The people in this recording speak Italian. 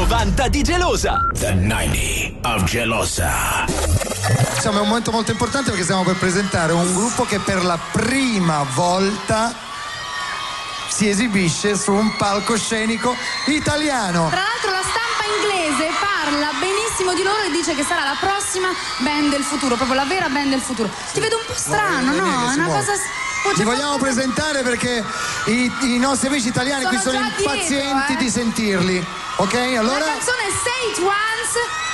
90 di Gelosa. The 90 of Gelosa. Insomma, è un momento molto importante perché stiamo per presentare un gruppo che per la prima volta si esibisce su un palcoscenico italiano. Tra l'altro la stampa inglese parla benissimo di loro e dice che sarà la prossima band del futuro, proprio la vera band del futuro. Ti vedo un po' strano, no? È una cosa... Li vogliamo presentare perché i nostri amici italiani qui sono impazienti di sentirli. Ok? Allora... La canzone Say It Once